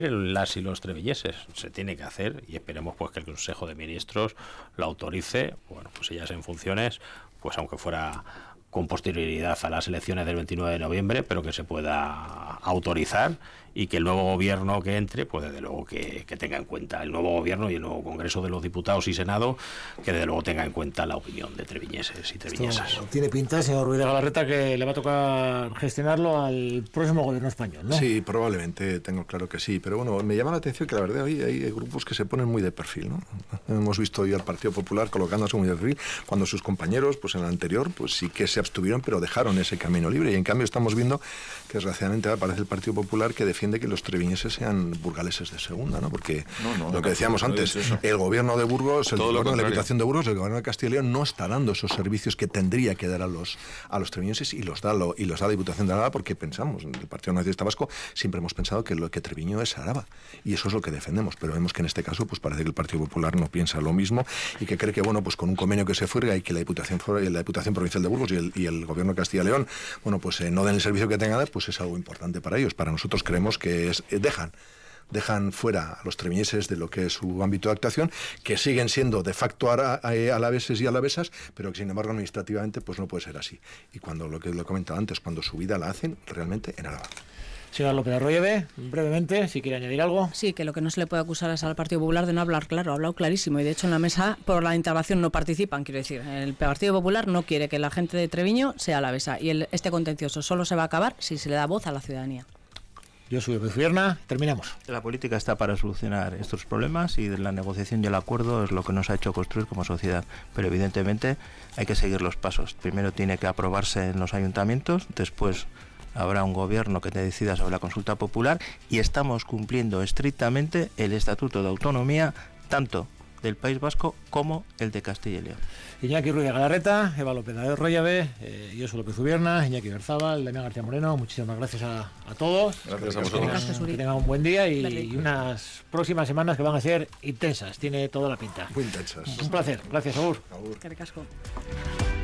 las y los treviñeses. Se tiene que hacer y esperemos pues que el Consejo de Ministros lo autorice. Bueno, pues ellas en funciones, pues aunque fuera con posterioridad a las elecciones del 29 de noviembre, pero que se pueda autorizar y que el nuevo gobierno que entre, pues desde luego que tenga en cuenta el nuevo gobierno y el nuevo Congreso de los Diputados y Senado, que desde luego tenga en cuenta la opinión de treviñeses y treviñesas. Esto tiene pinta, señor Ruiz de Galarreta, que le va a tocar gestionarlo al próximo gobierno español, ¿no? Sí, probablemente, tengo claro que sí, pero bueno, me llama la atención que la verdad hoy hay grupos que se ponen muy de perfil, ¿no? Hemos visto hoy al Partido Popular colocándose muy de perfil, cuando sus compañeros, pues en el anterior, pues sí que se abstuvieron, pero dejaron ese camino libre, y en cambio estamos viendo que desgraciadamente aparece el Partido Popular que defiende que los treviñeses sean burgaleses de segunda, ¿no? Porque lo que decíamos antes, el gobierno de Burgos, el gobierno de la Diputación de Burgos, el gobierno de Castilla y León no está dando esos servicios que tendría que dar a los treviñeses, y los da la Diputación de Álava, porque pensamos, en el Partido Nacionalista Vasco siempre hemos pensado que lo que Treviño es Álava, y eso es lo que defendemos, pero vemos que en este caso pues parece que el Partido Popular no piensa lo mismo y que cree que bueno, pues con un convenio que se fuerza y que la Diputación Provincial de Burgos y el gobierno de Castilla y León, bueno, pues no den el servicio que tengan que dar, pues es algo importante para ellos. Para nosotros creemos que dejan fuera a los treviñeses de lo que es su ámbito de actuación, que siguen siendo de facto alaveses y alavesas, pero que sin embargo administrativamente pues no puede ser así. Y cuando lo que lo he comentado antes, cuando su vida la hacen realmente en Álava. Señor López Arroyo, brevemente, si quiere añadir algo. Sí, que lo que no se le puede acusar es al Partido Popular de no hablar claro, ha hablado clarísimo, y de hecho en la mesa por la integración no participan, quiero decir. El Partido Popular no quiere que la gente de Treviño sea alavesa, y este contencioso solo se va a acabar si se le da voz a la ciudadanía. Yo soy López Vierna, terminamos. La política está para solucionar estos problemas y la negociación y el acuerdo es lo que nos ha hecho construir como sociedad. Pero evidentemente hay que seguir los pasos. Primero tiene que aprobarse en los ayuntamientos, después habrá un gobierno que te decida sobre la consulta popular y estamos cumpliendo estrictamente el Estatuto de Autonomía tanto del País Vasco como el de Castilla y León. Iñaki Ruiz de Galarreta, Eva López Arroyo, yo soy López Ubierna, Iñaki Berzábal, Damián García Moreno, muchísimas gracias a todos. Gracias a vosotros. Que tengan un buen día y unas próximas semanas que van a ser intensas, tiene toda la pinta. Muy intensas. Un placer, gracias, Agur. Qué ricasco.